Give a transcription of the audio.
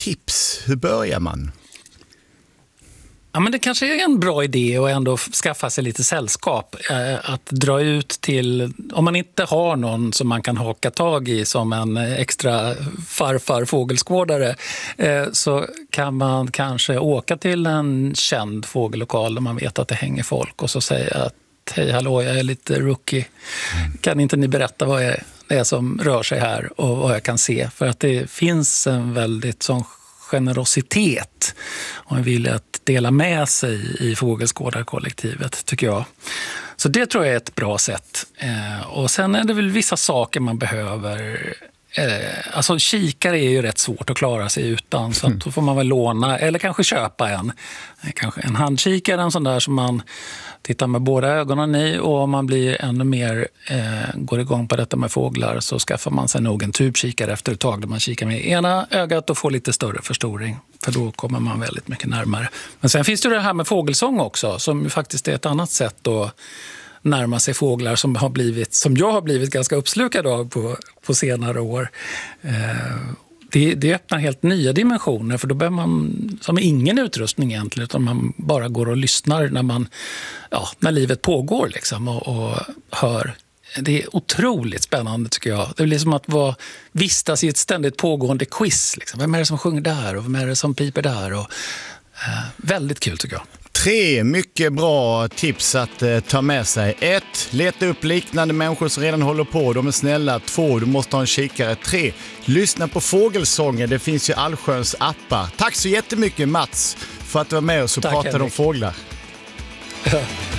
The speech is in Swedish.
tips. Hur börjar man? Ja, men det kanske är en bra idé att ändå skaffa sig lite sällskap. Att dra ut till, om man inte har någon som man kan haka tag i som en extra farfar fågelskådare, så kan man kanske åka till en känd fågellokal där man vet att det hänger folk och så säga att hej hallå, jag är lite rookie. Kan inte ni berätta vad det är som rör sig här och vad jag kan se? För att det finns en väldigt sån generositet och en vilja att dela med sig i fågelskådarkollektivet, tycker jag. Så det tror jag är ett bra sätt. Och sen är det väl vissa saker man behöver. Alltså kikare är ju rätt svårt att klara sig utan, så att då får man väl låna eller kanske köpa kanske en handkikare, en sån där som man tittar med båda ögonen i, och om man blir ännu mer går igång på detta med fåglar så skaffar man sig nog en tubkikare efter ett tag där man kikar med ena ögat och får lite större förstoring, för då kommer man väldigt mycket närmare. Men sen finns det här med fågelsång också, som faktiskt är ett annat sätt att närma sig fåglar som jag har blivit ganska uppslukad av på senare år. Det öppnar helt nya dimensioner, för då behöver man som ingen utrustning egentligen, utan man bara går och lyssnar när livet pågår liksom, och hör. Det är otroligt spännande, tycker jag. Det är liksom att vistas i ett ständigt pågående quiz. Liksom. Vem är det som sjunger där och vem är det som piper där? Och, väldigt kul, tycker jag. 3 mycket bra tips att ta med sig. 1. Leta upp liknande människor som redan håller på. De är snälla. 2. Du måste ha en kikare. 3. Lyssna på fågelsånger. Det finns ju allsköns appar. Tack så jättemycket, Mats, för att du var med oss och pratade om fåglar.